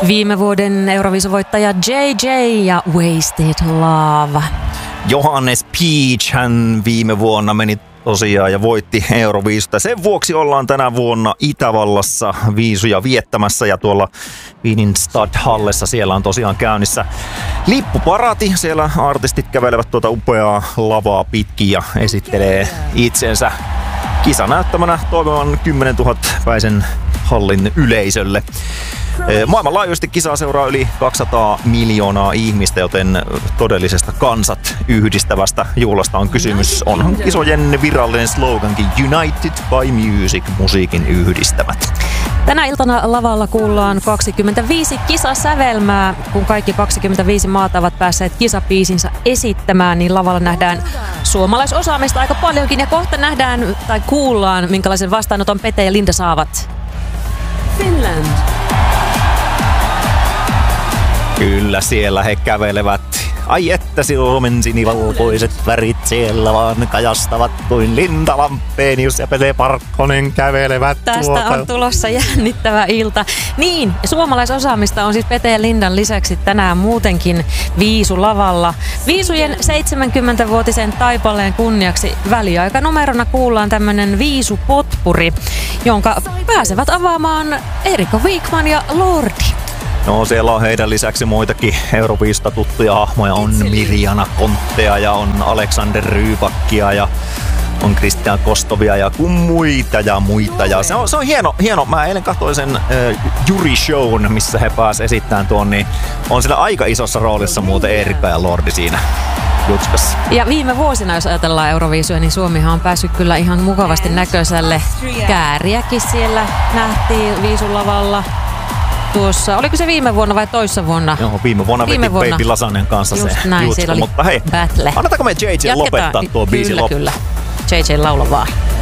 Viime vuoden Euroviisuvoittaja JJ ja Wasted Love. Johannes Peach hän viime vuonna meni tosiaan ja voitti Euroviisusta. Sen vuoksi ollaan tänä vuonna Itävallassa viisuja viettämässä ja tuolla Wienin Stadthallessa siellä on tosiaan käynnissä lippuparati. Siellä artistit kävelevät tuota upeaa lavaa pitkin ja esittelee itsensä kisanäyttämänä toimivan 10 000 päisen hallin yleisölle. Maailmanlaajuisesti kisaa seuraa yli 200 miljoonaa ihmistä, joten todellisesta kansat yhdistävästä juhlasta on kysymys. Onhan kisojen virallinen slogankin United by Music, musiikin yhdistämät. Tänä iltana lavalla kuullaan 25 kisasävelmää. Kun kaikki 25 maata ovat päässeet kisabiisinsä esittämään, niin lavalla nähdään suomalaisosaamista aika paljonkin. Ja kohta nähdään tai kuullaan, minkälaisen vastaanoton Pete ja Linda saavat. Finland. Kyllä siellä he kävelevät. Ai että Suomen sinivalkoiset värit siellä vaan kajastavat kuin Linda Lampenius ja Pete Parkkonen kävelevät. Tästä on tulossa jännittävä ilta. Niin, suomalaisosaamista on siis Pete ja Lindan lisäksi tänään muutenkin viisulavalla. Viisujen 70-vuotisen taipaleen kunniaksi väliaikanumerona kuullaan tämmönen viisupotpuri, jonka pääsevät avaamaan Erika Wikman ja Lordi. No siellä on heidän lisäksi muitakin Euroviisusta tuttuja hahmoja. On Mirjana Konttea ja on Alexander Rybakkia ja on Christian Kostovia ja kun muita. Ja se on hieno. Mä eilen katsoin sen Juri Shown, missä he pääsivät esittämään tuon, niin on siellä aika isossa roolissa muuten Erika ja Lordi siinä jutskassa. Ja viime vuosina, jos ajatellaan Euroviisuja, niin Suomihan on päässyt kyllä ihan mukavasti näköiselle. Kääriäkin siellä nähtiin viisulavalla. Tuossa, oliko se viime vuonna vai toissa vuonna? Joo, viime vuonna veti Baby Lasanen kanssa just se näin, jutsko, mutta hei, battle. annetaanko me JJ lopettaa tuo biisi loppuun? Kyllä. JJ laula vaan.